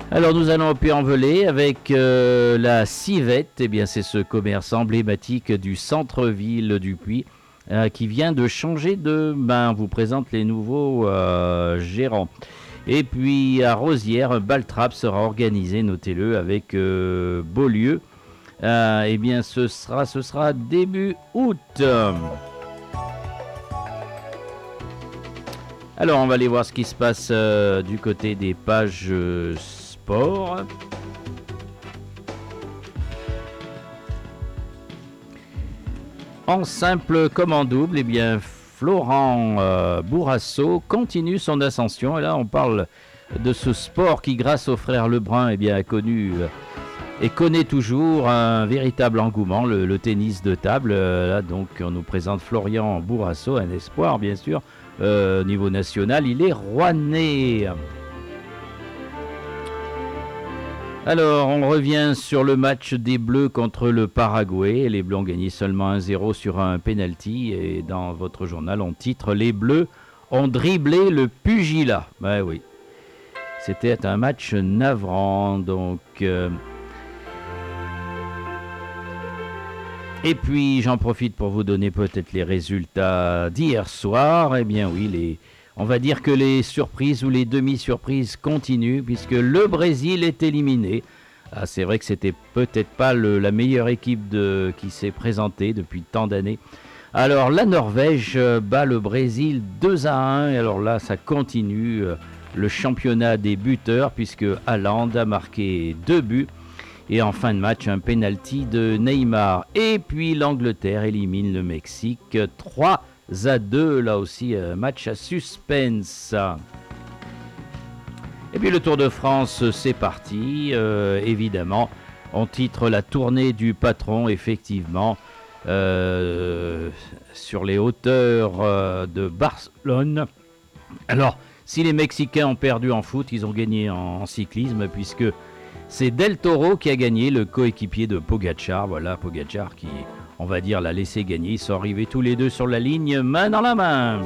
Alors nous allons au Puy-en-Velay avec la Civette. Eh bien c'est ce commerce emblématique du centre-ville du Puy qui vient de changer de main. On vous présente les nouveaux gérants. Et puis à Rosières, un bal trap sera organisé, notez-le, avec Beaulieu. Eh bien ce sera début août. Alors on va aller voir ce qui se passe du côté des pages sport. En simple comme en double, eh bien Florent Bourrasso continue son ascension. Et là on parle de ce sport qui, grâce au frère Lebrun, eh bien, a connu et connaît toujours un véritable engouement, le tennis de table. Là donc on nous présente Florian Bourrasso, un espoir bien sûr. Au niveau national, il est rouennais. Alors, on revient sur le match des Bleus contre le Paraguay. Les Bleus ont gagné seulement 1-0 sur un penalty. Et dans votre journal, on titre « Les Bleus ont dribblé le pugilat ». Ben oui, c'était un match navrant. Donc, et puis, j'en profite pour vous donner peut-être les résultats d'hier soir. Eh bien oui, on va dire que les surprises ou les demi-surprises continuent puisque le Brésil est éliminé. Ah, c'est vrai que c'était peut-être pas la meilleure équipe qui s'est présentée depuis tant d'années. Alors, la Norvège bat le Brésil 2-1. Et alors là, ça continue le championnat des buteurs puisque Haaland a marqué 2 buts. Et en fin de match, un penalty de Neymar. Et puis l'Angleterre élimine le Mexique 3-2. Là aussi, match à suspense. Et puis le Tour de France, c'est parti. Évidemment, on titre la tournée du patron, effectivement, sur les hauteurs de Barcelone. Alors, si les Mexicains ont perdu en foot, ils ont gagné en cyclisme, puisque c'est Del Toro qui a gagné, le coéquipier de Pogacar. Voilà, Pogacar qui, on va dire, l'a laissé gagner. Ils sont arrivés tous les deux sur la ligne, main dans la main.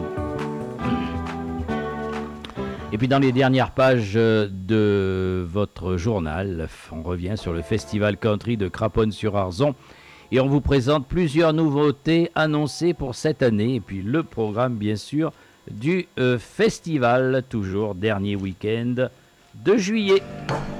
Et puis dans les dernières pages de votre journal, on revient sur le Festival Country de Craponne-sur-Arzon. Et on vous présente plusieurs nouveautés annoncées pour cette année. Et puis le programme, bien sûr, du festival, toujours dernier week-end de juillet.